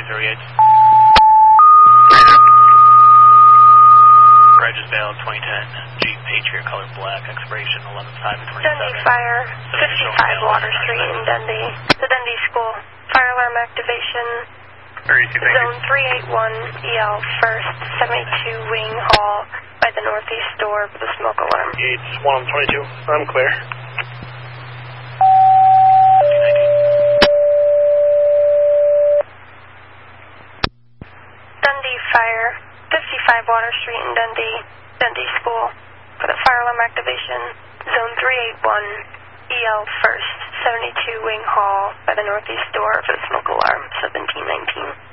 38. Regisvale 2010, Jeep Patriot, color black, expiration 11/5/27. Dundee Fire, 55 Water Street in Dundee. The Dundee School. Fire alarm activation. Zone 381, EL first, 72 Wing Hall by the northeast door for the smoke alarm. It's 122. I'm clear. Dundee Fire, 55 Water Street in Dundee. Dundee School. For the fire alarm activation, Zone 381, EL first, 72 Wing Hall by the northeast door for the smoke alarm, 1719.